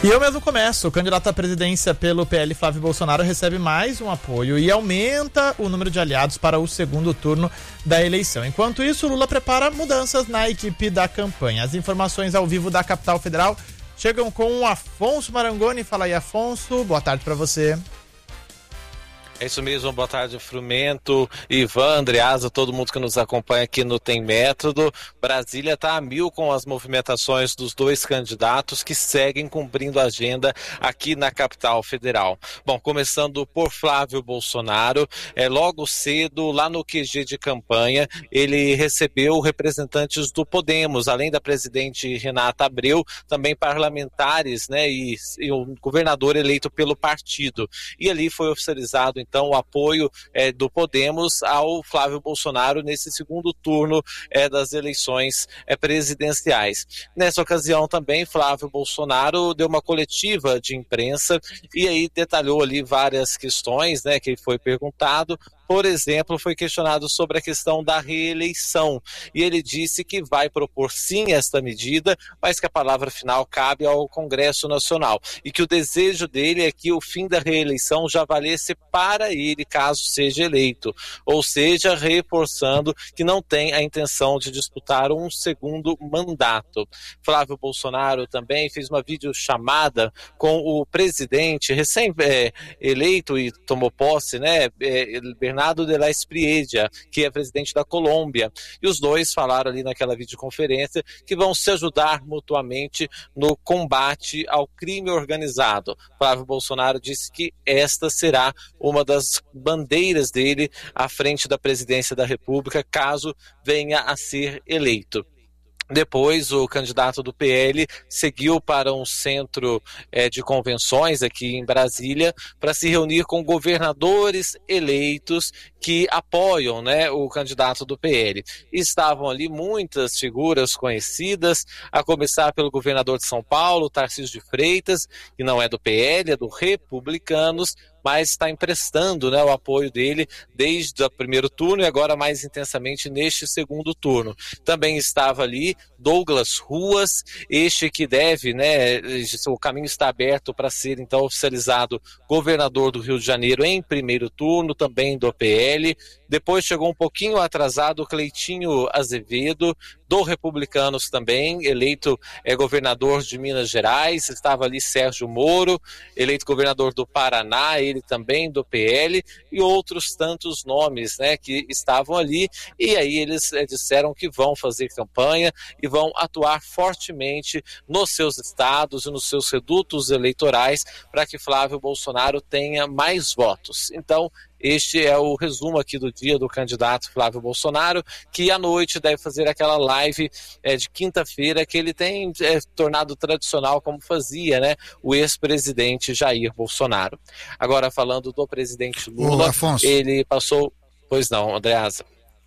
E eu mesmo começo. O candidato à presidência pelo PL, Flávio Bolsonaro, recebe mais um apoio e aumenta o número de aliados para o segundo turno da eleição. Enquanto isso, Lula prepara mudanças na equipe da campanha. As informações ao vivo da capital federal chegam com o Afonso Marangoni. Fala aí, Afonso. Boa tarde para você. É isso mesmo, boa tarde, Frumento, Ivan, Andreasa, todo mundo que nos acompanha aqui no Tem Método. Brasília está a mil com as movimentações dos dois candidatos que seguem cumprindo a agenda aqui na capital federal. Bom, começando por Flávio Bolsonaro, logo cedo, lá no QG de campanha, ele recebeu representantes do Podemos, além da presidente Renata Abreu, também parlamentares, né, e o governador eleito pelo partido. E ali foi oficializado, então, o apoio do Podemos ao Flávio Bolsonaro nesse segundo turno das eleições presidenciais. Nessa ocasião também, Flávio Bolsonaro deu uma coletiva de imprensa e aí detalhou ali várias questões, né, que foi perguntado. Por exemplo, foi questionado sobre a questão da reeleição e ele disse que vai propor sim esta medida, mas que a palavra final cabe ao Congresso Nacional e que o desejo dele é que o fim da reeleição já valesse para ele caso seja eleito, ou seja, reforçando que não tem a intenção de disputar um segundo mandato. Flávio Bolsonaro também fez uma videochamada com o presidente recém-eleito e tomou posse, né, Bernardo de la Espriella, que é presidente da Colômbia, e os dois falaram ali naquela videoconferência que vão se ajudar mutuamente no combate ao crime organizado. Flávio Bolsonaro disse que esta será uma das bandeiras dele à frente da presidência da República, caso venha a ser eleito. Depois, o candidato do PL seguiu para um centro de convenções aqui em Brasília para se reunir com governadores eleitos que apoiam, né, o candidato do PL. Estavam ali muitas figuras conhecidas, a começar pelo governador de São Paulo, Tarcísio de Freitas, que não é do PL, é do Republicanos, mas está emprestando, né, o apoio dele desde o primeiro turno e agora mais intensamente neste segundo turno. Também estava ali Douglas Ruas, este que deve, né, o caminho está aberto para ser então oficializado governador do Rio de Janeiro em primeiro turno, também do PL. Depois chegou um pouquinho atrasado o Cleitinho Azevedo, do Republicanos também, eleito governador de Minas Gerais. Estava ali Sérgio Moro, eleito governador do Paraná, ele também do PL, e outros tantos nomes, né, que estavam ali. E aí eles disseram que vão fazer campanha e vão atuar fortemente nos seus estados e nos seus redutos eleitorais para que Flávio Bolsonaro tenha mais votos. Então, este é o resumo aqui do dia do candidato Flávio Bolsonaro, que à noite deve fazer aquela live de quinta-feira que ele tem tornado tradicional como fazia, né, o ex-presidente Jair Bolsonaro. Agora, falando do presidente Lula, Afonso, ele passou... Pois não, Andreasa.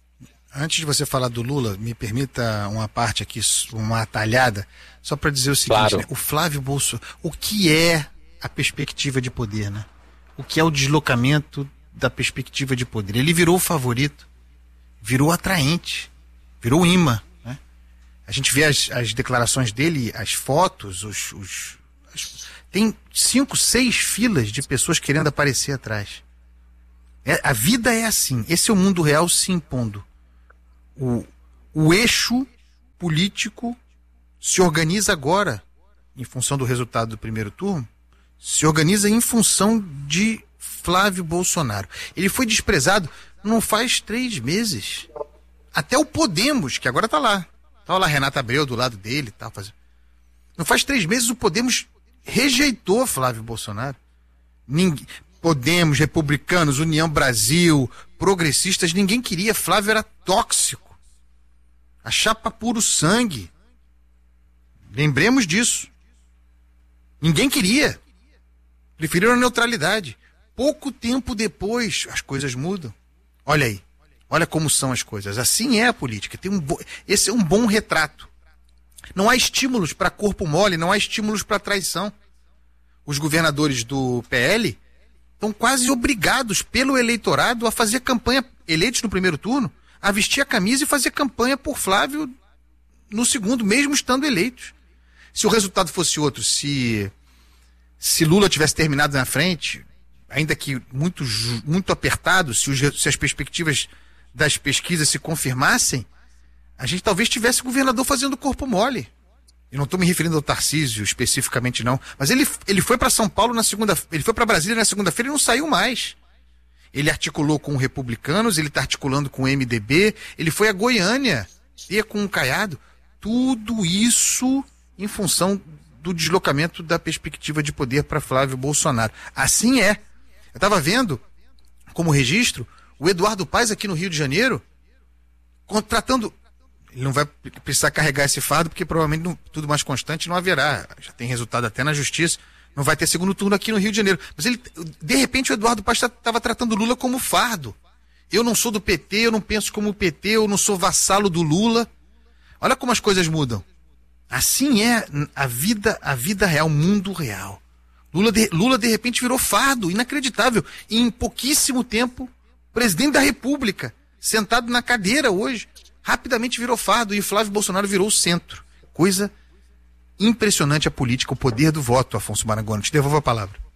Antes de você falar do Lula, me permita uma parte aqui, uma atalhada, só para dizer o seguinte, claro, né? O Flávio Bolsonaro, o que é a perspectiva de poder, né? O que é o deslocamento da perspectiva de poder? Ele virou o favorito, virou atraente, virou o imã, né? A gente vê as declarações dele, as fotos, tem 5, 6 filas de pessoas querendo aparecer atrás. A vida é assim, esse é o mundo real se impondo. O eixo político se organiza agora, em função do resultado do primeiro turno, se organiza em função de Flávio Bolsonaro. Ele foi desprezado não faz 3 meses. Até o Podemos, que agora está lá. Estava lá Renata Abreu do lado dele. Tá fazendo... Não faz 3 meses o Podemos rejeitou Flávio Bolsonaro. Podemos, Republicanos, União Brasil, progressistas, ninguém queria. Flávio era tóxico. A chapa puro sangue. Lembremos disso. Ninguém queria. Preferiram a neutralidade. Pouco tempo depois, as coisas mudam. Olha aí. Olha como são as coisas. Assim é a política. Esse é um bom retrato. Não há estímulos para corpo mole, não há estímulos para traição. Os governadores do PL estão quase obrigados pelo eleitorado a fazer campanha, eleitos no primeiro turno, a vestir a camisa e fazer campanha por Flávio no segundo, mesmo estando eleitos. Se o resultado fosse outro, se se Lula tivesse terminado na frente, ainda que muito apertado, se as perspectivas das pesquisas se confirmassem, a gente talvez tivesse o governador fazendo corpo mole. Eu não estou me referindo ao Tarcísio especificamente, não. Mas ele foi para São Paulo na segunda, ele foi para Brasília na segunda-feira e não saiu mais. Ele articulou com republicanos, ele está articulando com o MDB, ele foi a Goiânia, ia com um Caiado. Tudo isso em função do deslocamento da perspectiva de poder para Flávio Bolsonaro. Assim é. Eu estava vendo, como registro, o Eduardo Paes aqui no Rio de Janeiro, contratando... Ele não vai precisar carregar esse fardo, porque provavelmente tudo mais constante não haverá. Já tem resultado até na justiça. Não vai ter segundo turno aqui no Rio de Janeiro. Mas de repente, o Eduardo Paes estava tratando o Lula como fardo. Eu não sou do PT, eu não penso como o PT, eu não sou vassalo do Lula. Olha como as coisas mudam. Assim é a vida real, o mundo real. Lula de repente virou fardo, inacreditável. E em pouquíssimo tempo, presidente da República, sentado na cadeira hoje, rapidamente virou fardo e Flávio Bolsonaro virou o centro. Coisa impressionante a política, o poder do voto, Afonso Marangoni. Te devolvo a palavra.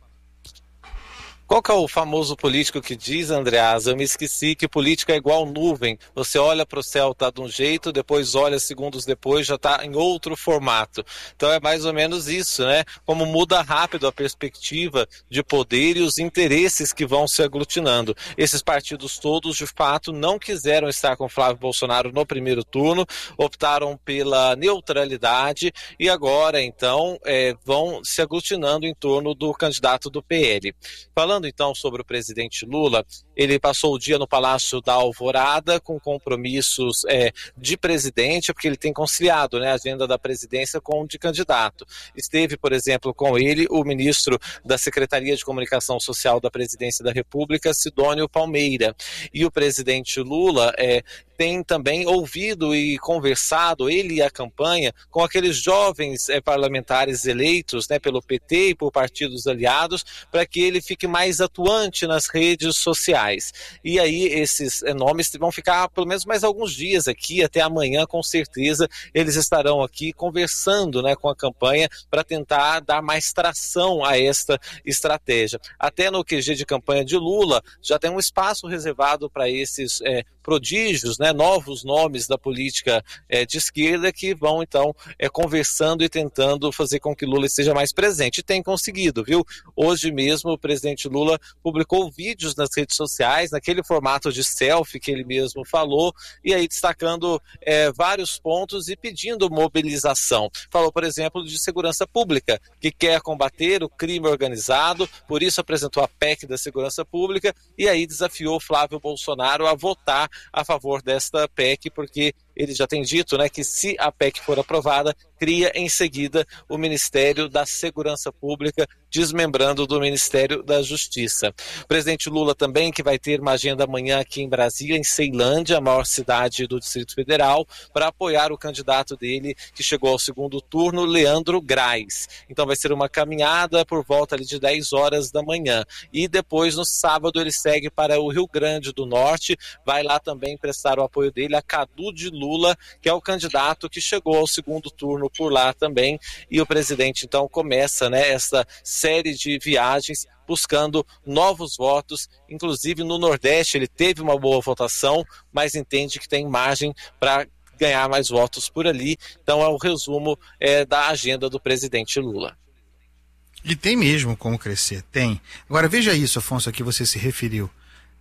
Qual que é o famoso político que diz, Andreasa, eu me esqueci que política é igual nuvem. Você olha para o céu, tá de um jeito, depois olha segundos depois, já tá em outro formato. Então é mais ou menos isso, né? Como muda rápido a perspectiva de poder e os interesses que vão se aglutinando. Esses partidos todos, de fato, não quiseram estar com Flávio Bolsonaro no primeiro turno, optaram pela neutralidade e agora, então, vão se aglutinando em torno do candidato do PL. Falando então sobre o presidente Lula, ele passou o dia no Palácio da Alvorada com compromissos de presidente, porque ele tem conciliado, né, a agenda da presidência com de candidato. Esteve, por exemplo, com ele o ministro da Secretaria de Comunicação Social da Presidência da República, Sidônio Palmeira. E o presidente Lula tem também ouvido e conversado, ele e a campanha, com aqueles jovens parlamentares eleitos, né, pelo PT e por partidos aliados, para que ele fique mais atuante nas redes sociais. E aí esses nomes vão ficar pelo menos mais alguns dias aqui, até amanhã com certeza eles estarão aqui conversando, né, com a campanha para tentar dar mais tração a esta estratégia. Até no QG de campanha de Lula já tem um espaço reservado para esses prodígios, né, novos nomes da política de esquerda que vão então conversando e tentando fazer com que Lula esteja mais presente. E tem conseguido, viu? Hoje mesmo o presidente Lula publicou vídeos nas redes sociais, naquele formato de selfie que ele mesmo falou, e aí destacando vários pontos e pedindo mobilização. Falou, por exemplo, de segurança pública, que quer combater o crime organizado, por isso apresentou a PEC da segurança pública, e aí desafiou Flávio Bolsonaro a votar a favor desta PEC, porque ele já tem dito, né, que se a PEC for aprovada, cria em seguida o Ministério da Segurança Pública, desmembrando do Ministério da Justiça. O presidente Lula também, que vai ter uma agenda amanhã aqui em Brasília, em Ceilândia, a maior cidade do Distrito Federal, para apoiar o candidato dele, que chegou ao segundo turno, Leandro Grais. Então vai ser uma caminhada por volta ali de 10 horas da manhã. E depois, no sábado, ele segue para o Rio Grande do Norte, vai lá também prestar o apoio dele a Cadu de Lula, que é o candidato que chegou ao segundo turno por lá também, e o presidente então começa, né, essa série de viagens buscando novos votos, inclusive no Nordeste ele teve uma boa votação, mas entende que tem margem para ganhar mais votos por ali. Então é o resumo da agenda do presidente Lula. E tem mesmo como crescer, tem. Agora veja isso, Afonso, a que você se referiu.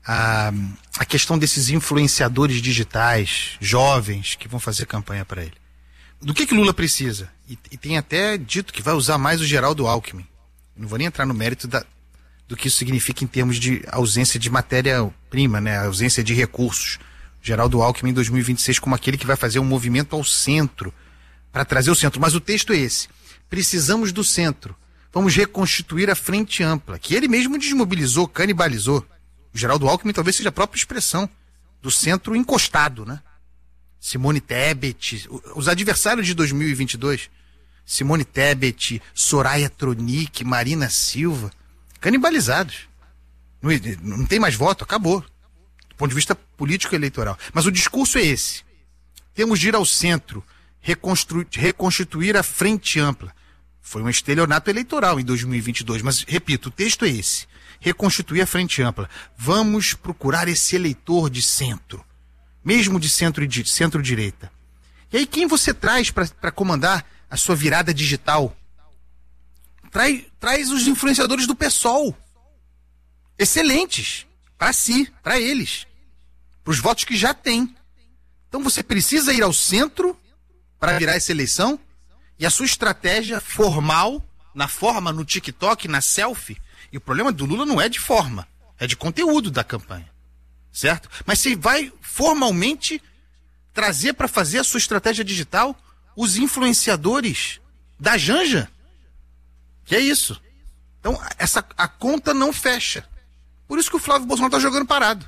A questão desses influenciadores digitais, jovens, que vão fazer campanha para ele. Do que Lula precisa? E tem até dito que vai usar mais o Geraldo Alckmin. Não vou nem entrar no mérito do que isso significa em termos de ausência de matéria-prima, né? Ausência de recursos. Geraldo Alckmin em 2026 como aquele que vai fazer um movimento ao centro, para trazer o centro. Mas o texto é esse. Precisamos do centro. Vamos reconstituir a frente ampla, que ele mesmo desmobilizou, canibalizou. O Geraldo Alckmin talvez seja a própria expressão do centro encostado, né? Simone Tebet, os adversários de 2022, Simone Tebet, Soraya Tronic, Marina Silva, canibalizados. Não tem mais voto, acabou. Do ponto de vista político-eleitoral. Mas o discurso é esse. Temos de ir ao centro, reconstituir a frente ampla. Foi um estelionato eleitoral em 2022, mas, repito, o texto é esse. Reconstituir a frente ampla. Vamos procurar esse eleitor de centro, mesmo de centro-direita. E aí quem você traz para comandar a sua virada digital? Traz os influenciadores do PSOL. Excelentes. Para si, para eles. Para os votos que já tem. Então você precisa ir ao centro para virar essa eleição, e a sua estratégia formal, no TikTok, na selfie, e o problema do Lula não é de forma, é de conteúdo da campanha, certo? Mas você vai formalmente trazer para fazer a sua estratégia digital os influenciadores da Janja, que é isso. Então a conta não fecha. Por isso que o Flávio Bolsonaro está jogando parado.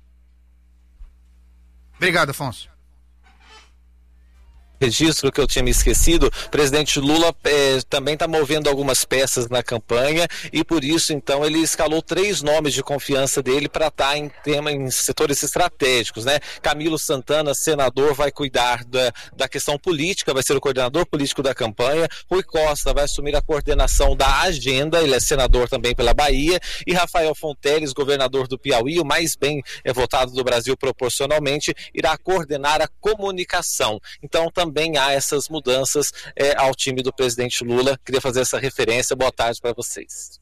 Obrigado, Afonso. Registro que eu tinha me esquecido, o presidente Lula também está movendo algumas peças na campanha e por isso então ele escalou 3 nomes de confiança dele para estar em setores estratégicos, né? Camilo Santana, senador, vai cuidar da questão política, vai ser o coordenador político da campanha. Rui Costa vai assumir a coordenação da agenda, ele é senador também pela Bahia, e Rafael Fonteles, governador do Piauí, o mais bem votado do Brasil proporcionalmente, irá coordenar a comunicação. Então também há essas mudanças ao time do presidente Lula. Queria fazer essa referência. Boa tarde para vocês.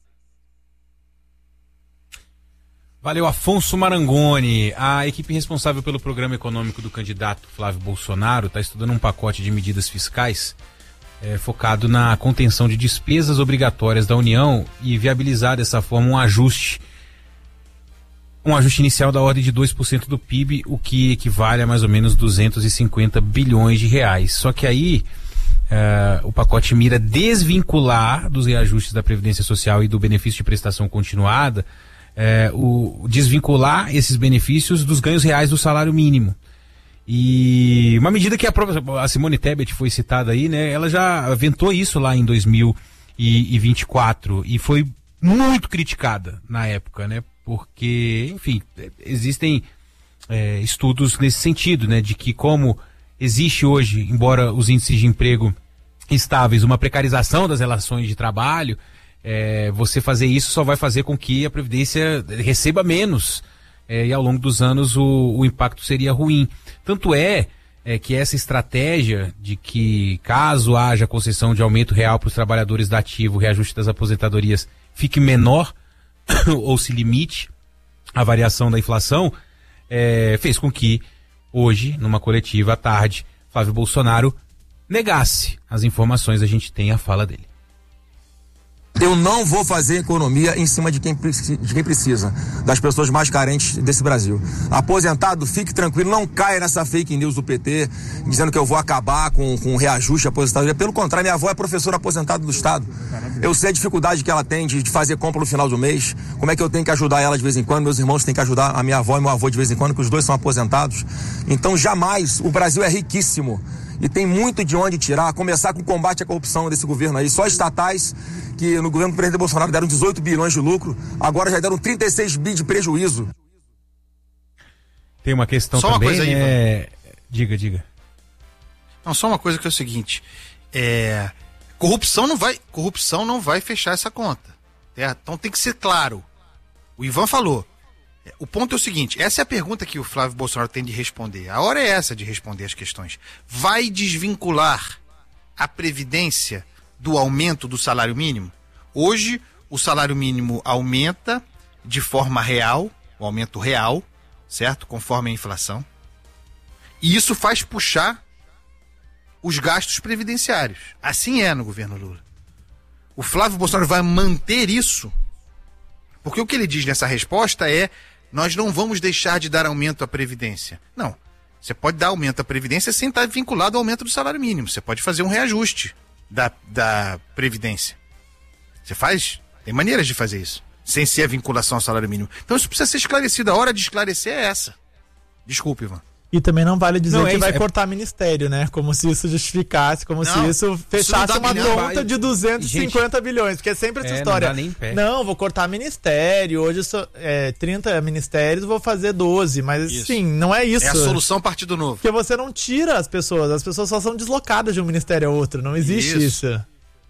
Valeu, Afonso Marangoni. A equipe responsável pelo programa econômico do candidato Flávio Bolsonaro está estudando um pacote de medidas fiscais focado na contenção de despesas obrigatórias da União e viabilizar dessa forma um ajuste inicial da ordem de 2% do PIB, o que equivale a mais ou menos 250 bilhões de reais. Só que aí o pacote mira desvincular dos reajustes da Previdência Social e do benefício de prestação continuada, desvincular esses benefícios dos ganhos reais do salário mínimo. E uma medida que a Simone Tebet foi citada aí, né? Ela já aventou isso lá em 2024 e foi muito criticada na época, né? Porque, enfim, existem estudos nesse sentido, né? De que como existe hoje, embora os índices de emprego estáveis, uma precarização das relações de trabalho, você fazer isso só vai fazer com que a Previdência receba menos. E ao longo dos anos o impacto seria ruim. Tanto que essa estratégia de que, caso haja concessão de aumento real para os trabalhadores da ativo, o reajuste das aposentadorias fique menor, ou se limite à variação da inflação, fez com que hoje, numa coletiva à tarde, Flávio Bolsonaro negasse as informações. A gente tem a fala dele. Eu não vou fazer economia em cima de quem precisa, das pessoas mais carentes desse Brasil. Aposentado, fique tranquilo, não caia nessa fake news do PT, dizendo que eu vou acabar com o reajuste de aposentadoria. Pelo contrário, minha avó é professora aposentada do Estado. Eu sei a dificuldade que ela tem de fazer compra no final do mês, como é que eu tenho que ajudar ela de vez em quando, meus irmãos têm que ajudar a minha avó e meu avô de vez em quando, que os dois são aposentados. Então, jamais, o Brasil é riquíssimo. E tem muito de onde tirar, a começar com o combate à corrupção desse governo aí. Só estatais, que no governo do presidente Bolsonaro deram 18 bilhões de lucro, agora já deram 36 bi de prejuízo. Tem uma questão só também, uma coisa aí, Diga. Não, só uma coisa que é o seguinte, corrupção não vai fechar essa conta. Então tem que ser claro. O Ivan falou. O ponto é o seguinte, essa é a pergunta que o Flávio Bolsonaro tem de responder. A hora é essa de responder as questões. Vai desvincular a Previdência do aumento do salário mínimo? Hoje, o salário mínimo aumenta de forma real, o aumento real, certo? Conforme a inflação. E isso faz puxar os gastos previdenciários. Assim é no governo Lula. O Flávio Bolsonaro vai manter isso, porque o que ele diz nessa resposta é: nós não vamos deixar de dar aumento à Previdência. Não. Você pode dar aumento à Previdência sem estar vinculado ao aumento do salário mínimo. Você pode fazer um reajuste da Previdência. Você faz? Tem maneiras de fazer isso, sem ser a vinculação ao salário mínimo. Então isso precisa ser esclarecido. A hora de esclarecer é essa. Desculpe, Ivan. E também não vale dizer que vai cortar ministério, né? Como se isso justificasse, se isso fechasse uma conta de 250 bilhões, porque é sempre essa história. Não dá nem pé. Não, vou cortar ministério, hoje 30 ministérios, vou fazer 12, mas sim, não é isso. É a solução Partido Novo. Porque você não tira as pessoas só são deslocadas de um ministério a outro, não existe isso.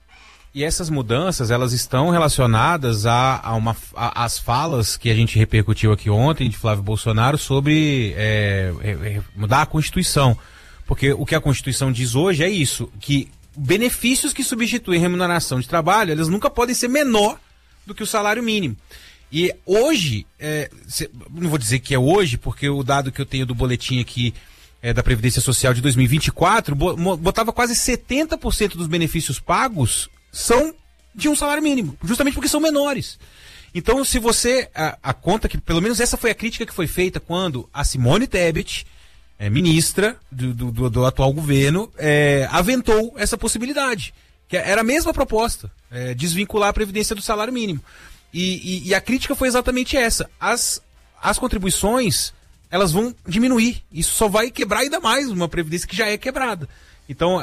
E essas mudanças, elas estão relacionadas às falas que a gente repercutiu aqui ontem de Flávio Bolsonaro sobre mudar a Constituição. Porque o que a Constituição diz hoje é isso, que benefícios que substituem remuneração de trabalho, elas nunca podem ser menor do que o salário mínimo. E hoje, não vou dizer que é hoje, porque o dado que eu tenho do boletim aqui da Previdência Social de 2024, botava quase 70% dos benefícios pagos são de um salário mínimo, justamente porque são menores. Então, se você a conta que, pelo menos essa foi a crítica que foi feita quando a Simone Tebet, ministra do atual governo, aventou essa possibilidade, que era a mesma proposta, desvincular a Previdência do salário mínimo. E a crítica foi exatamente essa. As contribuições, elas vão diminuir. Isso só vai quebrar ainda mais uma Previdência que já é quebrada. Então,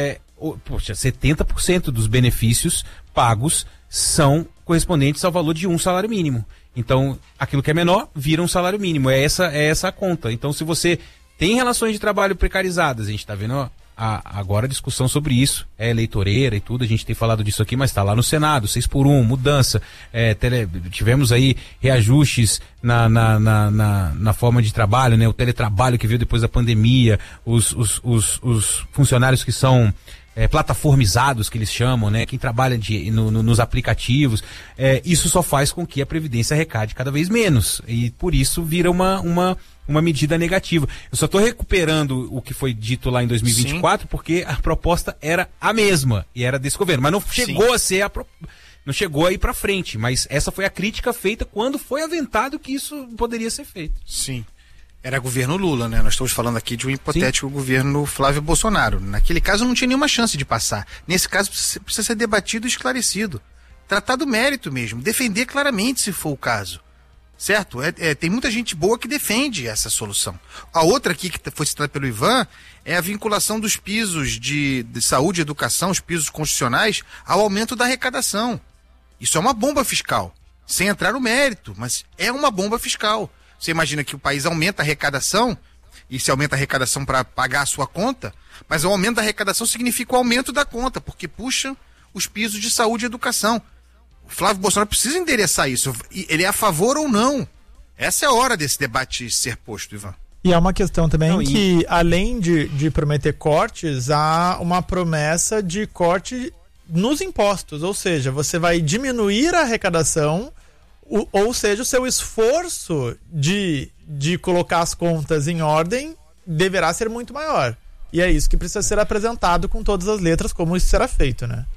70% dos benefícios pagos são correspondentes ao valor de um salário mínimo. Então, aquilo que é menor vira um salário mínimo. É essa a conta. Então, se você tem relações de trabalho precarizadas, a gente está vendo agora a discussão sobre isso, eleitoreira e tudo, a gente tem falado disso aqui, mas está lá no Senado, 6x1, mudança, tivemos aí reajustes na forma de trabalho, né? O teletrabalho que veio depois da pandemia, os funcionários que são plataformizados, que eles chamam, né? Quem trabalha nos aplicativos, isso só faz com que a Previdência arrecade cada vez menos, e por isso vira uma medida negativa. Eu só estou recuperando o que foi dito lá em 2024, sim, porque a proposta era a mesma, e era desse governo, mas não chegou a ser não chegou a ir para frente, mas essa foi a crítica feita quando foi aventado que isso poderia ser feito. Sim. Era governo Lula, né? Nós estamos falando aqui de um hipotético, sim, governo Flávio Bolsonaro. Naquele caso não tinha nenhuma chance de passar. Nesse caso precisa ser debatido e esclarecido. Tratar do mérito mesmo, defender claramente se for o caso. Certo? Tem muita gente boa que defende essa solução. A outra aqui, que foi citada pelo Ivan, é a vinculação dos pisos de saúde e educação, os pisos constitucionais, ao aumento da arrecadação. Isso é uma bomba fiscal. Sem entrar no mérito, mas é uma bomba fiscal. Você imagina que o país aumenta a arrecadação, e se aumenta a arrecadação para pagar a sua conta, mas o aumento da arrecadação significa o aumento da conta, porque puxa os pisos de saúde e educação. O Flávio Bolsonaro precisa endereçar isso. Ele é a favor ou não? Essa é a hora desse debate ser posto, Ivan. E há uma questão também que, além de prometer cortes, há uma promessa de corte nos impostos. Ou seja, você vai diminuir a arrecadação, ou seja, o seu esforço de colocar as contas em ordem deverá ser muito maior. E é isso que precisa ser apresentado com todas as letras, como isso será feito, né?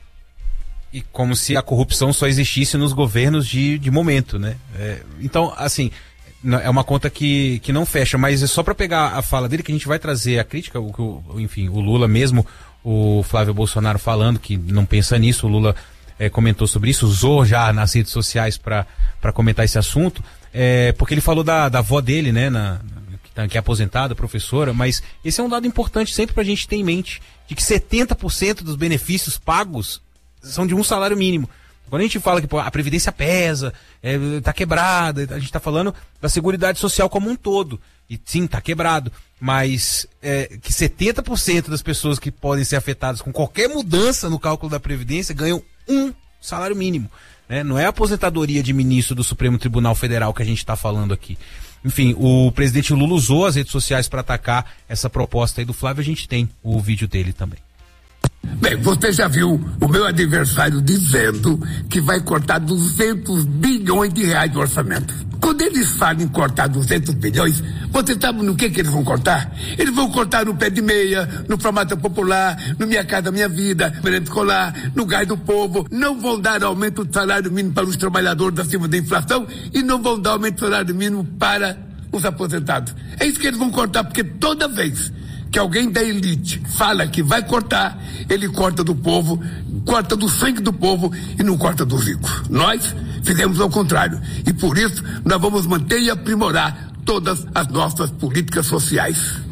E como se a corrupção só existisse nos governos de momento, né? Então, assim, é uma conta que não fecha, mas é só para pegar a fala dele que a gente vai trazer a crítica, enfim, o Lula mesmo, o Flávio Bolsonaro falando que não pensa nisso, o Lula comentou sobre isso, usou já nas redes sociais para comentar esse assunto, porque ele falou da avó dele, né, que é aposentada, professora, mas esse é um dado importante sempre para a gente ter em mente, de que 70% dos benefícios pagos são de um salário mínimo. Quando a gente fala que a Previdência pesa, tá quebrada, a gente tá falando da Seguridade Social como um todo. E sim, tá quebrado. Mas que 70% das pessoas que podem ser afetadas com qualquer mudança no cálculo da Previdência ganham um salário mínimo. Né? Não é a aposentadoria de ministro do Supremo Tribunal Federal que a gente está falando aqui. Enfim, o presidente Lula usou as redes sociais para atacar essa proposta aí do Flávio. A gente tem o vídeo dele também. Bem, você já viu o meu adversário dizendo que vai cortar 200 bilhões de reais do orçamento. Quando eles falam em cortar 200 bilhões, você sabe no que eles vão cortar? Eles vão cortar no pé de meia, no farmácia popular, no Minha Casa Minha Vida, merenda escolar, no gás do povo. Não vão dar aumento do salário mínimo para os trabalhadores acima da inflação e não vão dar aumento do salário mínimo para os aposentados. É isso que eles vão cortar, porque toda vez que alguém da elite fala que vai cortar, ele corta do povo, corta do sangue do povo e não corta do rico. Nós fizemos ao contrário. E por isso nós vamos manter e aprimorar todas as nossas políticas sociais.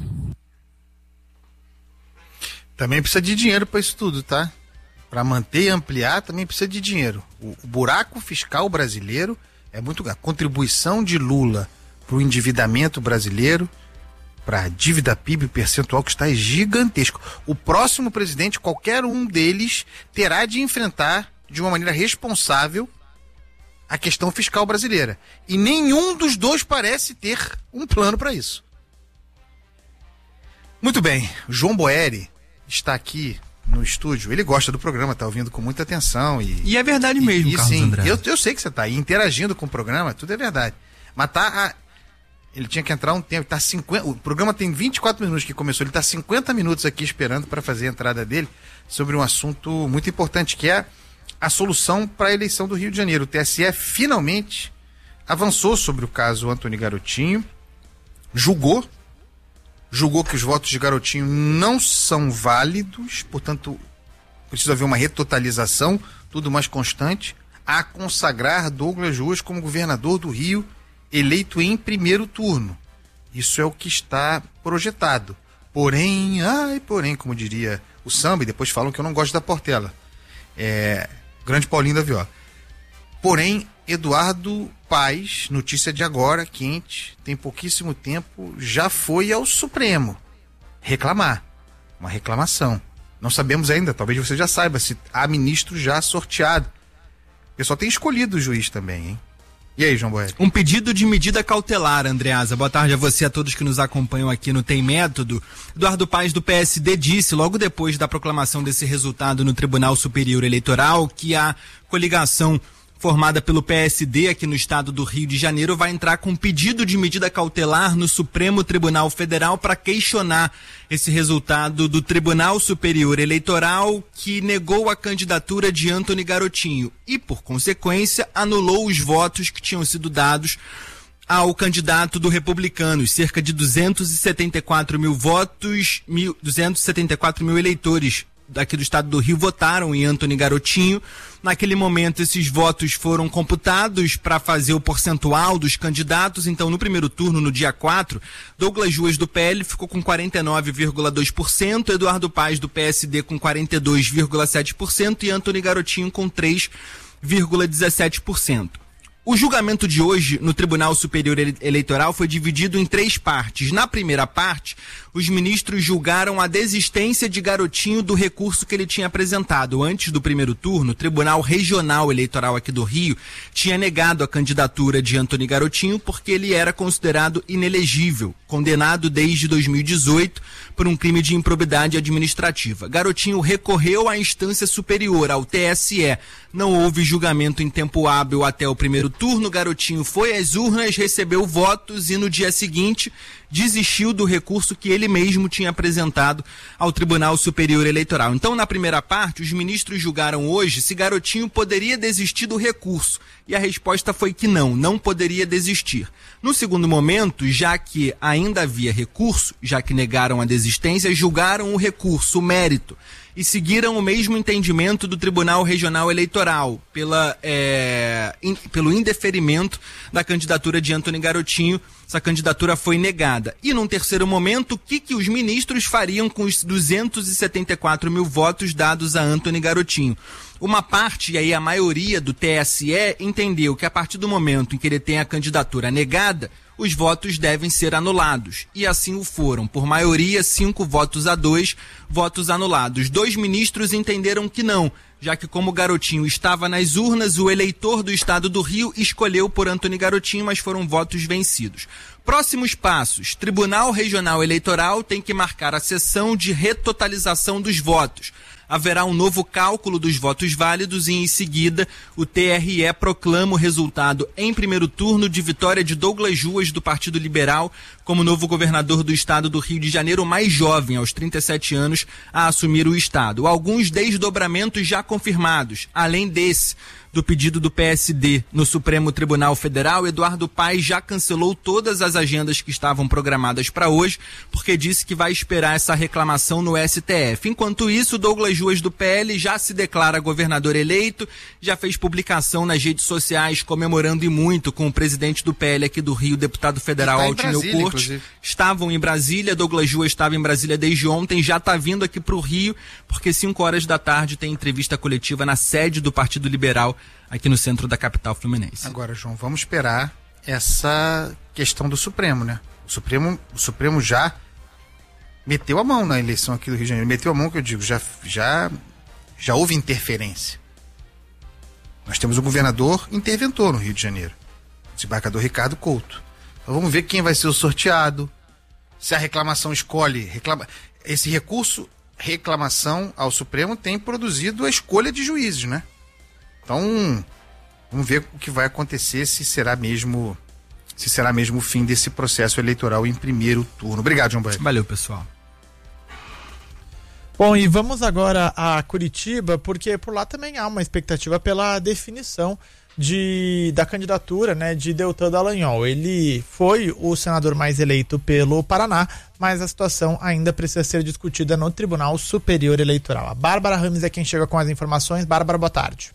Também precisa de dinheiro para isso tudo, tá? Para manter e ampliar também precisa de dinheiro. O buraco fiscal brasileiro é muito grande. A contribuição de Lula para o endividamento brasileiro para dívida PIB, percentual que está gigantesco. O próximo presidente, qualquer um deles, terá de enfrentar de uma maneira responsável a questão fiscal brasileira. E nenhum dos dois parece ter um plano para isso. Muito bem, João Boeri está aqui no estúdio. Ele gosta do programa, está ouvindo com muita atenção. E é verdade mesmo, Carlos sim, André. Eu sei que você está aí interagindo com o programa, tudo é verdade. Mas ele tinha que entrar um tempo, o programa tem 24 minutos que começou, ele está 50 minutos aqui esperando para fazer a entrada dele sobre um assunto muito importante, que é a solução para a eleição do Rio de Janeiro. O TSE finalmente avançou sobre o caso Antony Garotinho, julgou que os votos de Garotinho não são válidos, portanto, precisa haver uma retotalização, tudo mais constante, a consagrar Douglas Ruas como governador do Rio, eleito em primeiro turno. Isso é o que está projetado. Porém, como diria o samba, e depois falam que eu não gosto da Portela. Grande Paulinho da Viola. Porém, Eduardo Paes, notícia de agora, quente, tem pouquíssimo tempo, já foi ao Supremo reclamar. Uma reclamação. Não sabemos ainda, talvez você já saiba, se há ministro já sorteado. O pessoal tem escolhido o juiz também, hein? E aí, João Boeri? Um pedido de medida cautelar, Andreasa. Boa tarde a você e a todos que nos acompanham aqui no Tem Método. Eduardo Paes, do PSD, disse, logo depois da proclamação desse resultado no Tribunal Superior Eleitoral, que a coligação formada pelo PSD aqui no estado do Rio de Janeiro vai entrar com pedido de medida cautelar no Supremo Tribunal Federal para questionar esse resultado do Tribunal Superior Eleitoral, que negou a candidatura de Antony Garotinho e, por consequência, anulou os votos que tinham sido dados ao candidato do Republicanos. Cerca de 274 mil votos, 274 mil eleitores daqui do estado do Rio votaram em Antony Garotinho. Naquele momento, esses votos foram computados para fazer o percentual dos candidatos. Então, no primeiro turno, no dia 4, Douglas Ruas, do PL, ficou com 49,2%, Eduardo Paes, do PSD, com 42,7% e Antony Garotinho com 3,17%. O julgamento de hoje no Tribunal Superior Eleitoral foi dividido em 3 partes. Na primeira parte, os ministros julgaram a desistência de Garotinho do recurso que ele tinha apresentado. Antes do primeiro turno, o Tribunal Regional Eleitoral aqui do Rio tinha negado a candidatura de Antony Garotinho porque ele era considerado inelegível, condenado desde 2018 por um crime de improbidade administrativa. Garotinho recorreu à instância superior, ao TSE. Não houve julgamento em tempo hábil até o primeiro turno. Garotinho foi às urnas, recebeu votos e no dia seguinte desistiu do recurso que ele mesmo tinha apresentado ao Tribunal Superior Eleitoral. Então, na primeira parte, os ministros julgaram hoje se Garotinho poderia desistir do recurso. E a resposta foi que não poderia desistir. No segundo momento, já que ainda havia recurso, já que negaram a desistência, julgaram o recurso, o mérito, e seguiram o mesmo entendimento do Tribunal Regional Eleitoral pelo indeferimento da candidatura de Antony Garotinho. Essa candidatura foi negada. E num terceiro momento, o que os ministros fariam com os 274 mil votos dados a Antony Garotinho? Uma parte, e aí a maioria do TSE, entendeu que a partir do momento em que ele tem a candidatura negada, os votos devem ser anulados. E assim o foram. Por maioria, 5-2, votos anulados. 2 ministros entenderam que não, já que como Garotinho estava nas urnas, o eleitor do estado do Rio escolheu por Antony Garotinho, mas foram votos vencidos. Próximos passos. Tribunal Regional Eleitoral tem que marcar a sessão de retotalização dos votos. Haverá um novo cálculo dos votos válidos e, em seguida, o TRE proclama o resultado em primeiro turno de vitória de Douglas Ruas, do Partido Liberal, como novo governador do estado do Rio de Janeiro, mais jovem, aos 37 anos, a assumir o estado. Alguns desdobramentos já confirmados. Além desse, do pedido do PSD no Supremo Tribunal Federal, Eduardo Paes já cancelou todas as agendas que estavam programadas para hoje, porque disse que vai esperar essa reclamação no STF. Enquanto isso, Douglas Ruas, do PL, já se declara governador eleito, já fez publicação nas redes sociais comemorando e muito com o presidente do PL aqui do Rio, deputado federal Altineu Cortes. Estavam em Brasília, Douglas Ruas estava em Brasília desde ontem, já está vindo aqui para o Rio, porque 5 horas da tarde tem entrevista coletiva na sede do Partido Liberal, aqui no centro da capital fluminense. Agora, João, vamos esperar essa questão do Supremo, né? O Supremo já meteu a mão na eleição aqui do Rio de Janeiro. Meteu a mão, que eu digo, já houve interferência. Nós temos um governador interventor no Rio de Janeiro, o desembargador Ricardo Couto. Então vamos ver quem vai ser o sorteado, se a reclamação esse recurso, reclamação ao Supremo, tem produzido a escolha de juízes, né? Então, vamos ver o que vai acontecer, se será mesmo o fim desse processo eleitoral em primeiro turno. Obrigado, João Baio. Valeu, pessoal. Bom, e vamos agora a Curitiba, porque por lá também há uma expectativa pela definição da candidatura, né, de Deltan Dallagnol. Ele foi o senador mais eleito pelo Paraná, mas a situação ainda precisa ser discutida no Tribunal Superior Eleitoral. A Bárbara Rames é quem chega com as informações. Bárbara, boa tarde.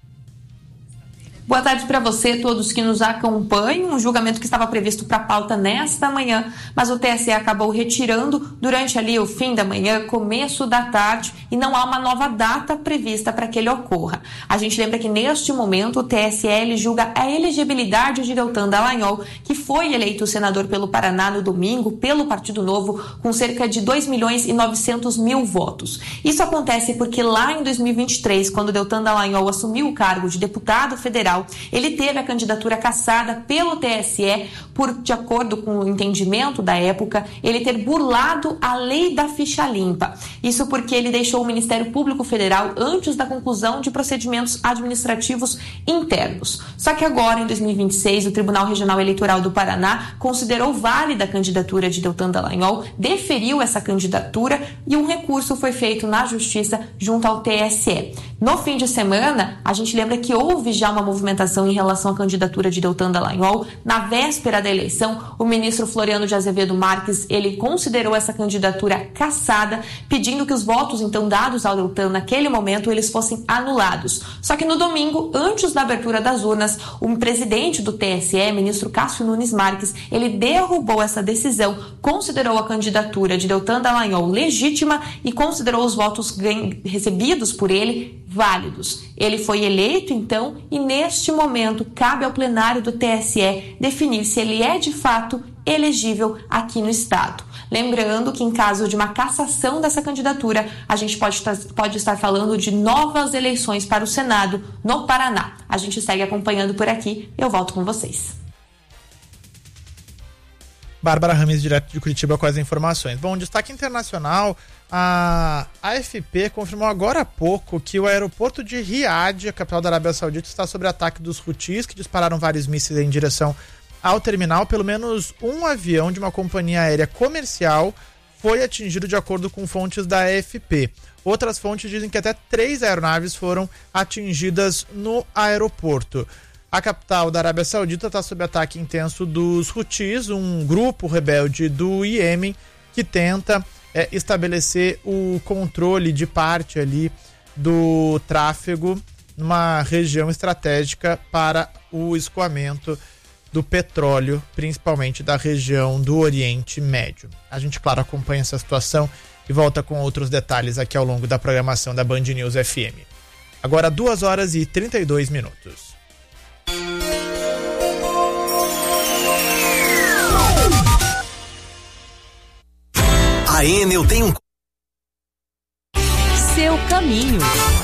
Boa tarde para você, todos que nos acompanham. Um julgamento que estava previsto para pauta nesta manhã, mas o TSE acabou retirando durante ali o fim da manhã, começo da tarde, e não há uma nova data prevista para que ele ocorra. A gente lembra que neste momento o TSE julga a elegibilidade de Deltan Dallagnol, que foi eleito senador pelo Paraná no domingo pelo Partido Novo, com cerca de 2.900.000 votos. Isso acontece porque lá em 2023, quando Deltan Dallagnol assumiu o cargo de deputado federal, ele teve a candidatura cassada pelo TSE por, de acordo com o entendimento da época, ele ter burlado a lei da ficha limpa. Isso porque ele deixou o Ministério Público Federal antes da conclusão de procedimentos administrativos internos. Só que agora, em 2026, o Tribunal Regional Eleitoral do Paraná considerou válida a candidatura de Deltan Dallagnol, deferiu essa candidatura e um recurso foi feito na Justiça junto ao TSE. No fim de semana, a gente lembra que houve já uma movimentação em relação à candidatura de Deltan Dallagnol. Na véspera da eleição, o ministro Floriano de Azevedo Marques, ele considerou essa candidatura cassada, pedindo que os votos então dados ao Deltan naquele momento eles fossem anulados. Só que no domingo, antes da abertura das urnas, o presidente do TSE, ministro Cássio Nunes Marques, ele derrubou essa decisão, considerou a candidatura de Deltan Dallagnol legítima e considerou os votos recebidos por ele válidos. Ele foi eleito, então, e neste momento cabe ao plenário do TSE definir se ele é, de fato, elegível aqui no estado. Lembrando que, em caso de uma cassação dessa candidatura, a gente pode estar falando de novas eleições para o Senado no Paraná. A gente segue acompanhando por aqui. Eu volto com vocês. Bárbara Rames, direto de Curitiba, com as informações. Bom, destaque internacional, a AFP confirmou agora há pouco que o aeroporto de Riad, a capital da Arábia Saudita, está sob ataque dos Houthis, que dispararam vários mísseis em direção ao terminal. Pelo menos um avião de uma companhia aérea comercial foi atingido, de acordo com fontes da AFP. Outras fontes dizem que até 3 aeronaves foram atingidas no aeroporto. A capital da Arábia Saudita está sob ataque intenso dos Houthis, um grupo rebelde do Iêmen que tenta estabelecer o controle de parte ali do tráfego numa região estratégica para o escoamento do petróleo, principalmente da região do Oriente Médio. A gente, claro, acompanha essa situação e volta com outros detalhes aqui ao longo da programação da Band News FM. Agora 2h32. A Enel tem um seu caminho.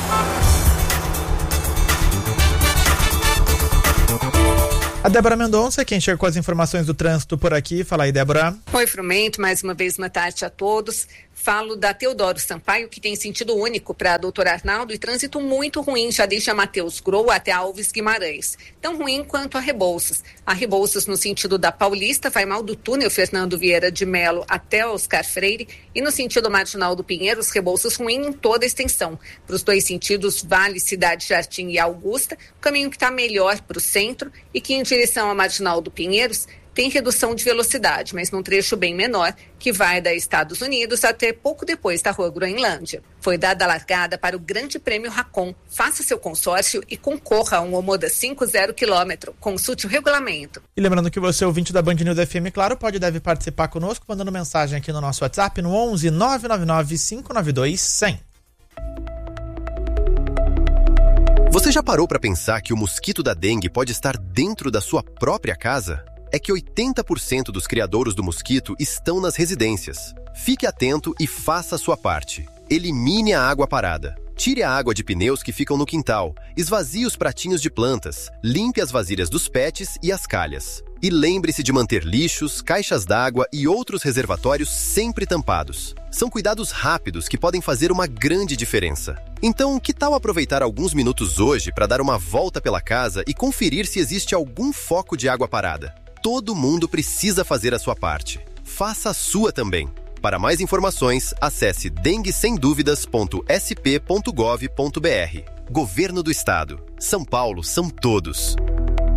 A Débora Mendonça, quem chega com as informações do trânsito por aqui. Fala aí, Débora. Oi, Frumento, mais uma vez uma tarde a todos. Falo da Teodoro Sampaio, que tem sentido único para Doutor Arnaldo e trânsito muito ruim, já deixa Matheus Grou até Alves Guimarães. Tão ruim quanto a Rebouças. A Rebouças no sentido da Paulista vai mal do túnel Fernando Vieira de Melo até Oscar Freire e no sentido marginal do Pinheiros, Rebouças ruim em toda a extensão. Para os dois sentidos, Vale, Cidade Jardim e Augusta, o caminho que está melhor para o centro e que em direção à marginal do Pinheiros tem redução de velocidade, mas num trecho bem menor, que vai da Estados Unidos até pouco depois da Rua Groenlândia. Foi dada a largada para o Grande Prêmio Racon. Faça seu consórcio e concorra a um Omoda 50 km. Consulte o regulamento. E lembrando que você, ouvinte da Band News FM, claro, pode e deve participar conosco, mandando mensagem aqui no nosso WhatsApp no 11 999 592 100. Você já parou para pensar que o mosquito da dengue pode estar dentro da sua própria casa? é que 80% dos criadouros do mosquito estão nas residências. Fique atento e faça a sua parte. Elimine a água parada. Tire a água de pneus que ficam no quintal, esvazie os pratinhos de plantas, limpe as vasilhas dos pets e as calhas. E lembre-se de manter lixos, caixas d'água e outros reservatórios sempre tampados. São cuidados rápidos que podem fazer uma grande diferença. Então, que tal aproveitar alguns minutos hoje para dar uma volta pela casa e conferir se existe algum foco de água parada? Todo mundo precisa fazer a sua parte. Faça a sua também. Para mais informações, acesse denguesemduvidas.sp.gov.br. Governo do Estado. São Paulo são todos.